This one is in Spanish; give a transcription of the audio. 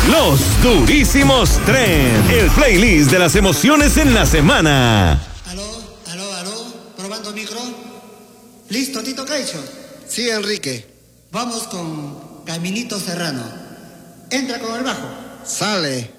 Los Durísimos Trend, el playlist de las emociones en la semana. Aló, probando micro. ¿Listo, Tito Caicho? Sí, Enrique. Vamos con Caminito Serrano. Entra con el bajo. Sale.